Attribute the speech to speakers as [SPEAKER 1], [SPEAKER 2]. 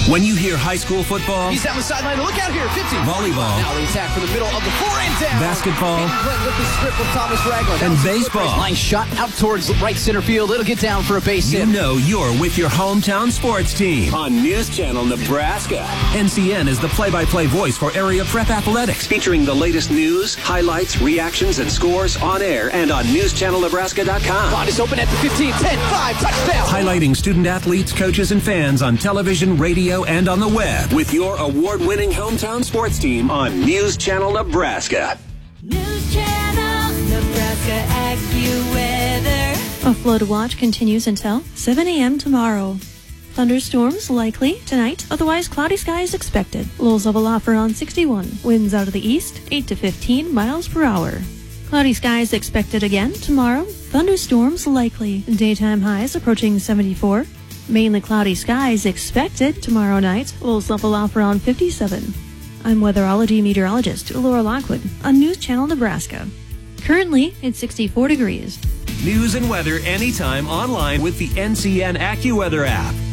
[SPEAKER 1] When you hear high school football,
[SPEAKER 2] he's down the sideline. Look out here, 50.
[SPEAKER 1] Volleyball.
[SPEAKER 2] Now the attack from the middle of the floor and down.
[SPEAKER 1] Basketball.
[SPEAKER 2] With the strip of Thomas Ragland.
[SPEAKER 1] And baseball.
[SPEAKER 2] Line shot out towards right center field. It'll get down for a base hit.
[SPEAKER 1] You know you're with your hometown sports team on News Channel Nebraska. NCN is the play-by-play voice for area prep athletics, featuring the latest news, highlights, reactions, and scores on air and on newschannelnebraska.com.
[SPEAKER 2] Bond is open at the 15, 10, 5, touchdown.
[SPEAKER 1] Highlighting student athletes, coaches, and fans on television, radio, and on the web with your award-winning hometown sports team on News Channel Nebraska.
[SPEAKER 3] News Channel Nebraska AccuWeather.
[SPEAKER 4] A flood watch continues until 7 a.m. tomorrow. Thunderstorms likely tonight, otherwise cloudy skies expected. Lows level off around 61. Winds out of the east, 8 to 15 miles per hour. Cloudy skies expected again tomorrow. Thunderstorms likely. Daytime highs approaching 74. Mainly cloudy skies expected tomorrow night. Lows level off around 57. I'm weatherology meteorologist Laura Lockwood on News Channel Nebraska. Currently, it's 64 degrees.
[SPEAKER 1] News and weather anytime online with the NCN AccuWeather app.